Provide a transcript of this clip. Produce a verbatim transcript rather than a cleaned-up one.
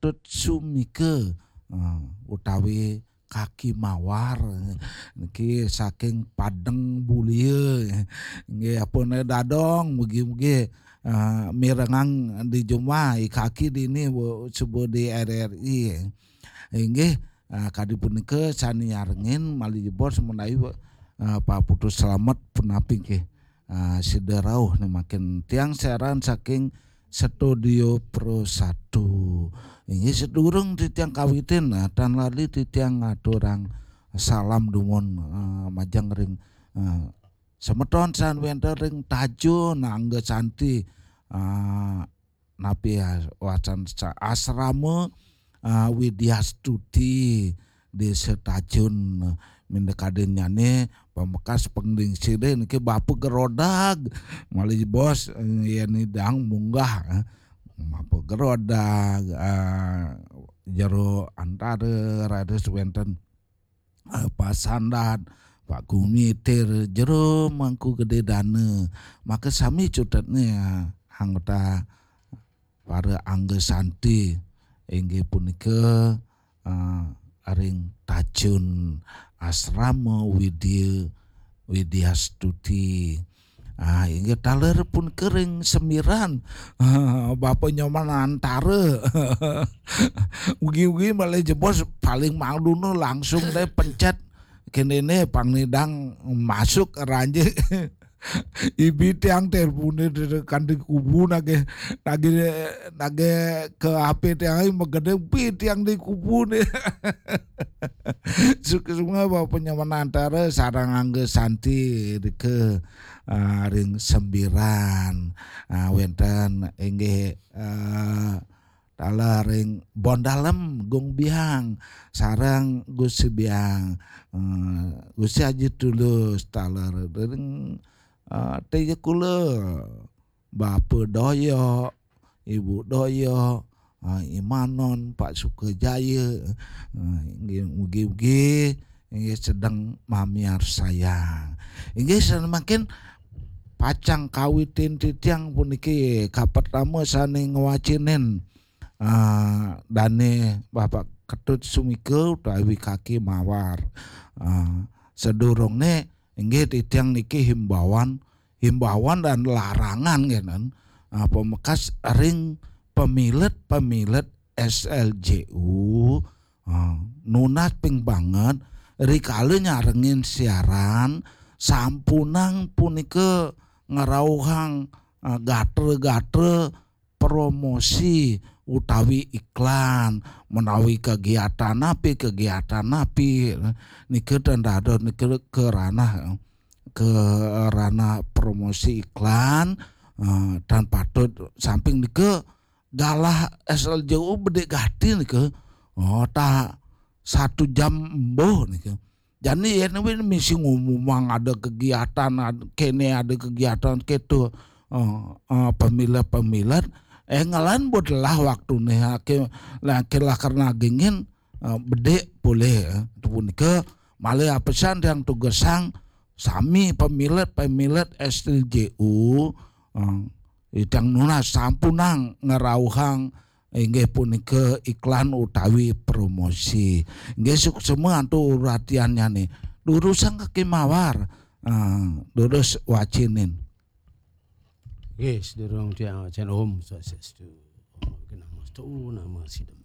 Ketut Sumike uh, utawi kaki mawar niki saking Padeng Bulie nggih apun dadong mugi-mugi uh, mirengang di Jumai kaki dini subuh di R R I nggih uh, kadi punika sani nyarengin malih jebor semenai uh, Pak Putus Slamet punapi nggih uh, siderauh makin tiang siaran saking Studio Pro satu ini sedurung titiang kawitin nah, dan lali titiang ngaturang salam dumon uh, majang ring uh, semeton san wenter ring tajun angge santi uh, napi wacan asrama uh, Widya Stuti di setajun uh, mindekaden nyane pambekas pengding sireun ke bapu gerodag malih bos uh, ya nidang munggah uh, apa gerodag uh, jero antara rades wenten uh, pasandat Pak Gumitir jero mangku gede dana maka sami cutetnya anggota para angge santi inggih punika uh, aring tajun asrama Widya Widya Stuti. Ah, inge taler pun kering semiran uh, bapak nyoman antara ugi-ugi malah jebos paling malu no langsung deh pencet kene pangnidang masuk ranje ibi tiang telepon kan di kubu nage nage nage ke H P tiang megede pi tiang di kubu nih suka semua bapak nyoman antara sarang angge santi ke Uh, ring sembiran uh, wenten inggih uh, tala ring Bondalem Gung Biang sarang Gus Biang uh, Gus Haji Tulus tala ring uh, teh kula Bapak Doyo Ibu Doyo uh, Imanon Pak Sukajaya uh, inggih mugi-mugi inggih sedang mamiar sayang inggih semakin pacang kawitin titiang puniki kapertama sane ngwacinen uh, dane Bapak Ketut Sumike utawi kaki mawar uh, sedurungne inggih titiang niki himbauan himbauan dan larangan ngenen uh, pemekas ring pemilet-pemilet S L J U uh, nunas ping banget rikale nyarengin siaran sampunang punika ngerauhang uh, gatre-gatre promosi utawi iklan menawi kegiatan api kegiatan api nike dan dado nike ke ranah ke ranah promosi iklan uh, dan patut samping nike galah S L J U bede gati nike oh tak satu jam emboh nike. Jadi ya nabi misi ngomong ada kegiatan ada, kene ada kegiatan gitu uh, uh, pemilat-pemilat eh ngalan bodlah waktu nih ke lah karena ingin uh, bede boleh itu pun ke malah pesan yang tugasang sami pemilat-pemilat S L J U uh, yang nuna sampunang ngerauhang inggih punika iklan utawi promosi nggih semua antu uratiannya nih lurusang kaki mawar uh, lurus wacinin yes dorong dia jan om swastiastu nama stu nama sidam